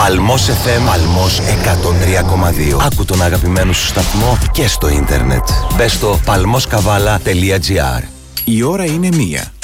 Παλμός FM, Παλμός 103,2. Άκου τον αγαπημένο σου σταθμό και στο ίντερνετ. Μπες στο palmoskavala.gr. Η ώρα είναι 1.